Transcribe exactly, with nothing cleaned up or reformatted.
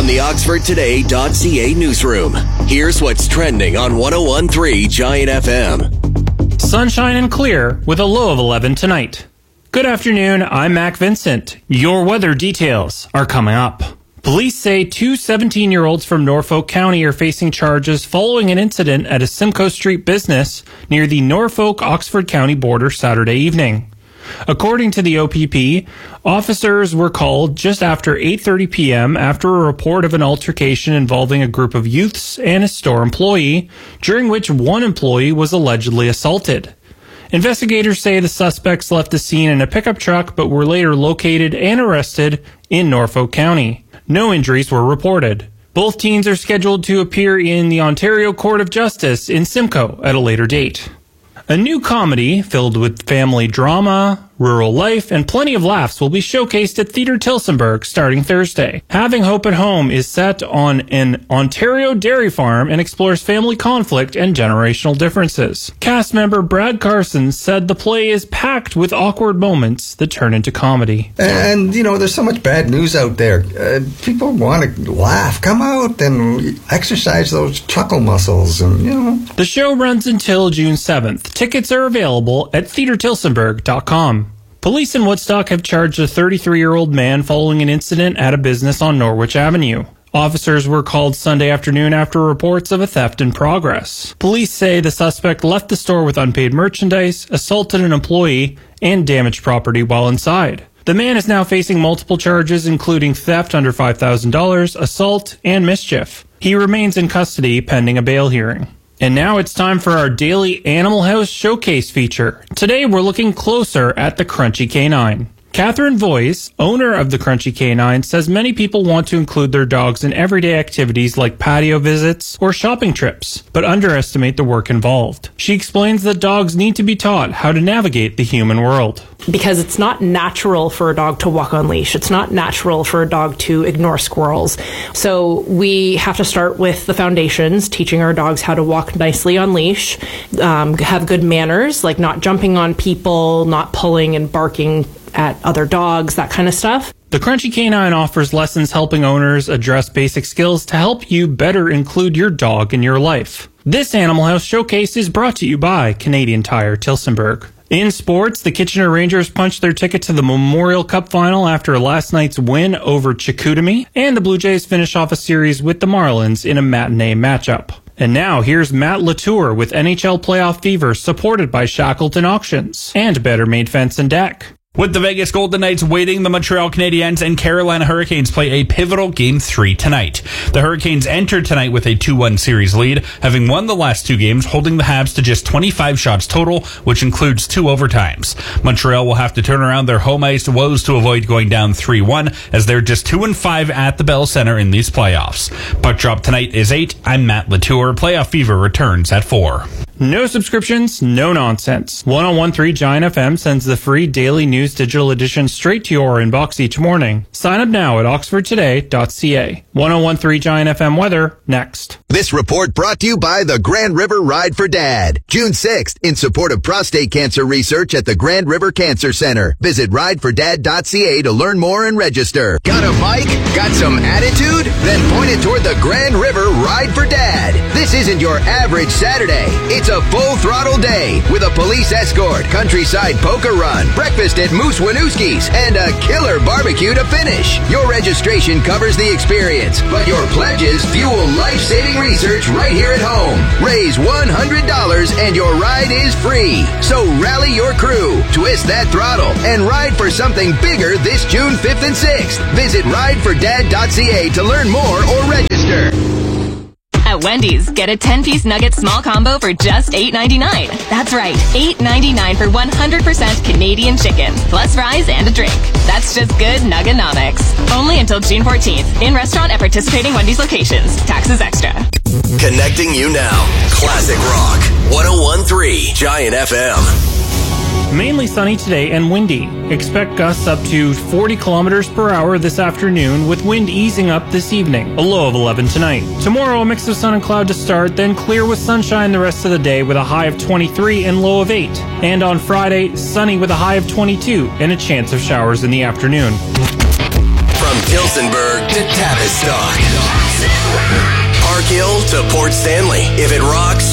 the Oxford Today dot C A newsroom, here's what's trending on one oh one point three Giant F M. Sunshine and clear with a low of eleven tonight. Good afternoon, I'm Mac Vincent. Your weather details are coming up. Police say two seventeen-year-olds from Norfolk County are facing charges following an incident at a Simcoe Street business near the Norfolk-Oxford County border Saturday evening. According to the O P P, officers were called just after eight thirty p.m. after a report of an altercation involving a group of youths and a store employee, during which one employee was allegedly assaulted. Investigators say the suspects left the scene in a pickup truck but were later located and arrested in Norfolk County. No injuries were reported. Both teens are scheduled to appear in the Ontario Court of Justice in Simcoe at a later date. A new comedy filled with family drama, rural life, and plenty of laughs will be showcased at Theatre Tillsonburg starting Thursday. Having Hope at Home is set on an Ontario dairy farm and explores family conflict and generational differences. Cast member Brad Carson said the play is packed with awkward moments that turn into comedy. And, you know, there's so much bad news out there. Uh, people want to laugh. Come out and exercise those chuckle muscles, and, you know. The show runs until June seventh. Tickets are available at theatre tillsonburg dot com. Police in Woodstock have charged a thirty-three-year-old man following an incident at a business on Norwich Avenue. Officers were called Sunday afternoon after reports of a theft in progress. Police say the suspect left the store with unpaid merchandise, assaulted an employee, and damaged property while inside. The man is now facing multiple charges, including theft under five thousand dollars, assault, and mischief. He remains in custody pending a bail hearing. And now it's time for our daily Animal House Showcase feature. Today we're looking closer at the Crunchy Canine. Catherine Voice, owner of the Crunchy Canine, says many people want to include their dogs in everyday activities like patio visits or shopping trips, but underestimate the work involved. She explains that dogs need to be taught how to navigate the human world. Because it's not natural for a dog to walk on leash. It's not natural for a dog to ignore squirrels. So we have to start with the foundations, teaching our dogs how to walk nicely on leash, um, have good manners, like not jumping on people, not pulling and barking at other dogs, that kind of stuff. The Crunchy Canine offers lessons helping owners address basic skills to help you better include your dog in your life. This Animal House Showcase is brought to you by Canadian Tire Tillsonburg. In sports, the Kitchener Rangers punched their ticket to the Memorial Cup final after last night's win over Chicoutimi, and the Blue Jays finish off a series with the Marlins in a matinee matchup. And now, here's Matt Latour with N H L Playoff Fever, supported by Shackleton Auctions and Better Made Fence and Deck. With the Vegas Golden Knights waiting, the Montreal Canadiens and Carolina Hurricanes play a pivotal Game three tonight. The Hurricanes entered tonight with a two one series lead, having won the last two games, holding the Habs to just twenty-five shots total, which includes two overtimes. Montreal will have to turn around their home ice woes to avoid going down three one, as they're just two and five at the Bell Center in these playoffs. Puck drop tonight is eight. I'm Matt Latour. Playoff Fever returns at four. No subscriptions, no nonsense. one oh one point three Giant F M sends the free daily news digital edition straight to your inbox each morning. Sign up now at oxford today dot c a. one oh one point three Giant F M weather, next. This report brought to you by the Grand River Ride for Dad. June sixth, in support of prostate cancer research at the Grand River Cancer Center. Visit ride for dad dot c a to learn more and register. Got a bike? Got some attitude? Then point it toward the Grand River Ride for Dad. This isn't your average Saturday. It's a full throttle day with a police escort, countryside poker run, breakfast at Moose Winooski's, and a killer barbecue to finish. Your registration covers the experience, but your pledges fuel life-saving research right here at home. Raise one hundred dollars and your ride is free. So rally your crew, twist that throttle, and ride for something bigger this June fifth and sixth. Visit ride for dad dot c a to learn more or register. At Wendy's, get a ten-piece nugget small combo for just eight ninety-nine. That's right, eight ninety-nine for one hundred percent Canadian chicken, plus fries and a drink. That's just good nuggenomics. Only until June fourteenth. In restaurant at participating Wendy's locations. Taxes extra. Connecting you now. Classic Rock. one oh one point three Giant F M. Mainly sunny today and windy. Expect gusts up to forty kilometers per hour this afternoon, with wind easing up this evening. A low of eleven tonight. Tomorrow, a mix of sun and cloud to start, then clear with sunshine the rest of the day with a high of twenty-three and low of eight. And on Friday, sunny with a high of twenty-two and a chance of showers in the afternoon. From Tillsonburg to Tavistock. Park Hill to Port Stanley. If it rocks,